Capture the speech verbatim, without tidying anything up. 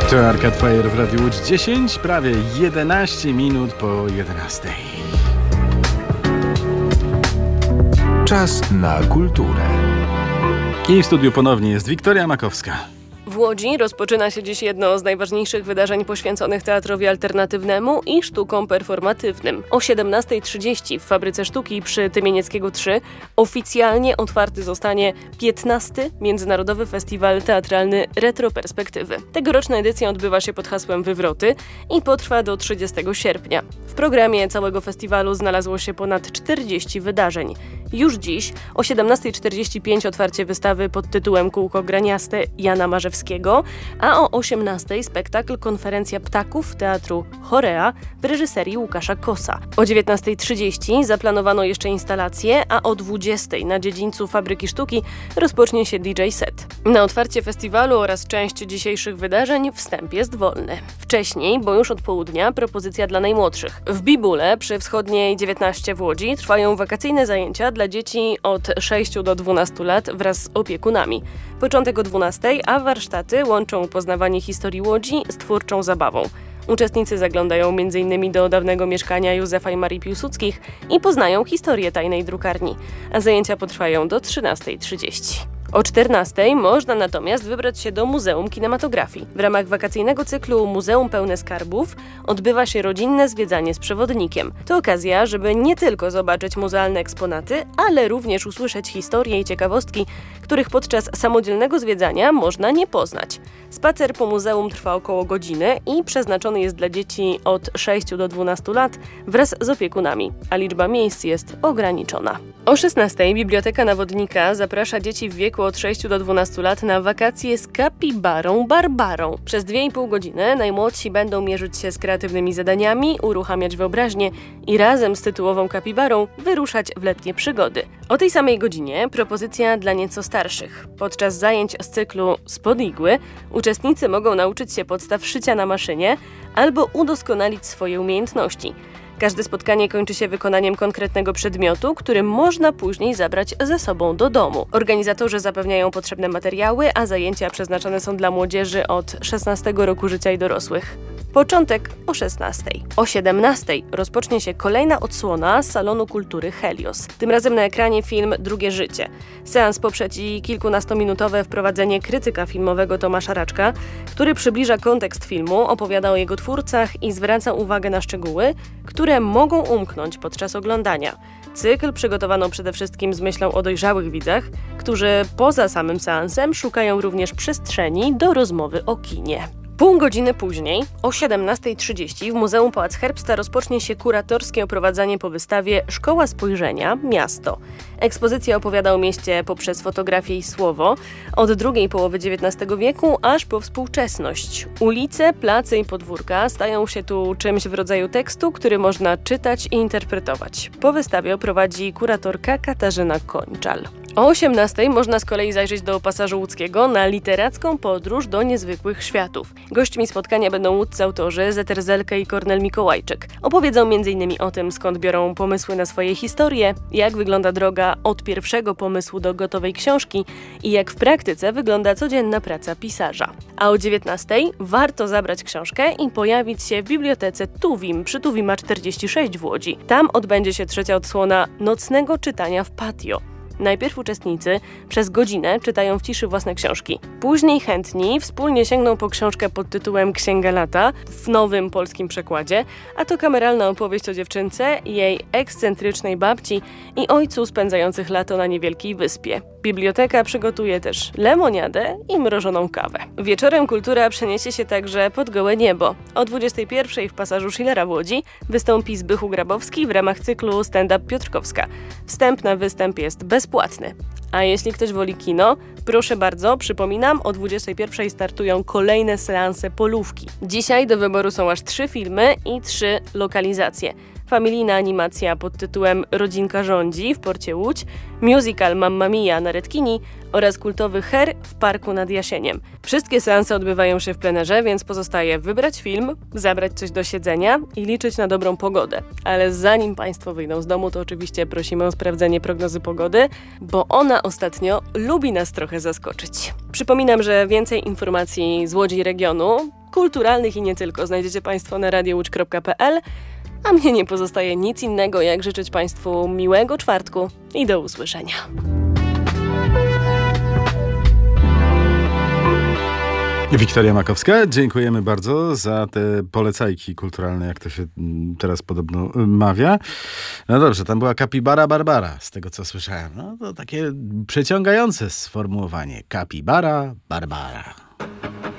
To Arcade Fire w Radiu Łódź dziesięć, prawie jedenaście minut po jedenastej. Czas na kulturę. I w studiu ponownie jest Wiktoria Makowska. W Łodzi rozpoczyna się dziś jedno z najważniejszych wydarzeń poświęconych teatrowi alternatywnemu i sztukom performatywnym. O siedemnasta trzydzieści w Fabryce Sztuki przy Tymienieckiego trzy oficjalnie otwarty zostanie piętnasty Międzynarodowy Festiwal Teatralny Retroperspektywy. Tegoroczna edycja odbywa się pod hasłem Wywroty i potrwa do trzydziestego sierpnia. W programie całego festiwalu znalazło się ponad czterdzieści wydarzeń. Już dziś o siedemnasta czterdzieści pięć otwarcie wystawy pod tytułem Kółko graniaste Jana Marzewskiego, a o osiemnastej spektakl Konferencja Ptaków Teatru Chorea w reżyserii Łukasza Kosa. O dziewiętnasta trzydzieści zaplanowano jeszcze instalację, a o dwudziestej na dziedzińcu Fabryki Sztuki rozpocznie się D J set. Na otwarcie festiwalu oraz część dzisiejszych wydarzeń wstęp jest wolny. Wcześniej, bo już od południa, propozycja dla najmłodszych. W Bibule przy Wschodniej dziewiętnaście w Łodzi trwają wakacyjne zajęcia dla dzieci od sześciu do dwunastu lat wraz z opiekunami. Początek o dwunastej, a warsztaty łączą poznawanie historii Łodzi z twórczą zabawą. Uczestnicy zaglądają m in do dawnego mieszkania Józefa i Marii Piłsudskich i poznają historię tajnej drukarni, a zajęcia potrwają do trzynastej trzydzieści. O czternastej można natomiast wybrać się do Muzeum Kinematografii. W ramach wakacyjnego cyklu Muzeum Pełne Skarbów odbywa się rodzinne zwiedzanie z przewodnikiem. To okazja, żeby nie tylko zobaczyć muzealne eksponaty, ale również usłyszeć historie i ciekawostki, których podczas samodzielnego zwiedzania można nie poznać. Spacer po muzeum trwa około godziny i przeznaczony jest dla dzieci od sześciu do dwunastu lat wraz z opiekunami, a liczba miejsc jest ograniczona. O szesnastej Biblioteka Nawodnika zaprasza dzieci w wieku od sześciu do dwunastu lat na wakacje z kapibarą Barbarą. Przez dwie i pół godziny najmłodsi będą mierzyć się z kreatywnymi zadaniami, uruchamiać wyobraźnię i razem z tytułową kapibarą wyruszać w letnie przygody. O tej samej godzinie propozycja dla nieco starszych. Podczas zajęć z cyklu Spod igły uczestnicy mogą nauczyć się podstaw szycia na maszynie albo udoskonalić swoje umiejętności. Każde spotkanie kończy się wykonaniem konkretnego przedmiotu, który można później zabrać ze sobą do domu. Organizatorzy zapewniają potrzebne materiały, a zajęcia przeznaczone są dla młodzieży od szesnastego roku życia i dorosłych. Początek o szesnastej. O siedemnastej rozpocznie się kolejna odsłona Salonu Kultury Helios. Tym razem na ekranie film Drugie życie. Seans poprzedzi kilkunastominutowe wprowadzenie krytyka filmowego Tomasza Raczka, który przybliża kontekst filmu, opowiada o jego twórcach i zwraca uwagę na szczegóły, które mogą umknąć podczas oglądania. Cykl przygotowano przede wszystkim z myślą o dojrzałych widzach, którzy poza samym seansem szukają również przestrzeni do rozmowy o kinie. Pół godziny później, o siedemnasta trzydzieści w Muzeum Pałac Herbsta rozpocznie się kuratorskie oprowadzanie po wystawie Szkoła Spojrzenia – Miasto. Ekspozycja opowiada o mieście poprzez fotografię i słowo od drugiej połowy dziewiętnastego wieku aż po współczesność. Ulice, place i podwórka stają się tu czymś w rodzaju tekstu, który można czytać i interpretować. Po wystawie oprowadzi kuratorka Katarzyna Kończal. O osiemnastej można z kolei zajrzeć do Pasażu Łódzkiego na literacką podróż do niezwykłych światów. Gośćmi spotkania będą łódzcy autorzy Zeter Zelke i Kornel Mikołajczyk. Opowiedzą między innymi o tym, skąd biorą pomysły na swoje historie, jak wygląda droga od pierwszego pomysłu do gotowej książki i jak w praktyce wygląda codzienna praca pisarza. A o dziewiętnastej warto zabrać książkę i pojawić się w bibliotece Tuwim przy Tuwima czterdzieści sześć w Łodzi. Tam odbędzie się trzecia odsłona nocnego czytania w patio. Najpierw uczestnicy przez godzinę czytają w ciszy własne książki. Później chętni wspólnie sięgną po książkę pod tytułem Księga lata w nowym polskim przekładzie, a to kameralna opowieść o dziewczynce, jej ekscentrycznej babci i ojcu spędzających lato na niewielkiej wyspie. Biblioteka przygotuje też lemoniadę i mrożoną kawę. Wieczorem kultura przeniesie się także pod gołe niebo. O dwudziestej pierwszej w Pasażu Schillera w Łodzi wystąpi Zbychu Grabowski w ramach cyklu Stand-up Piotrkowska. Wstęp na występ jest bezpłatny. A jeśli ktoś woli kino, proszę bardzo, przypominam, o dwudziestej pierwszej startują kolejne seanse Polówki. Dzisiaj do wyboru są aż trzy filmy i trzy lokalizacje. Familijna animacja pod tytułem Rodzinka rządzi w porcie Łódź, musical Mamma Mia na Redkini oraz kultowy Her w parku nad Jasieniem. Wszystkie seanse odbywają się w plenerze, więc pozostaje wybrać film, zabrać coś do siedzenia i liczyć na dobrą pogodę. Ale zanim Państwo wyjdą z domu, to oczywiście prosimy o sprawdzenie prognozy pogody, bo ona ostatnio lubi nas trochę zaskoczyć. Przypominam, że więcej informacji z Łodzi i regionu kulturalnych i nie tylko znajdziecie Państwo na radio łódź kropka p l, a mnie nie pozostaje nic innego, jak życzyć Państwu miłego czwartku i do usłyszenia. Wiktoria Makowska, dziękujemy bardzo za te polecajki kulturalne, jak to się teraz podobno mawia. No dobrze, tam była Kapibara Barbara, z tego co słyszałem. No to takie przeciągające sformułowanie. Kapibara Barbara.